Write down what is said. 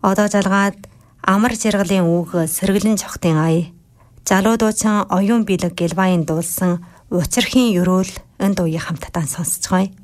Одоо жалгаад амар жаргалын үг сэргэлэн цогтын ая. Залуу дуучин оюун билэг гэлбаийн дуулсан учирхийн өрөөл энэ дуугийн хамтдаа сонсцгоё.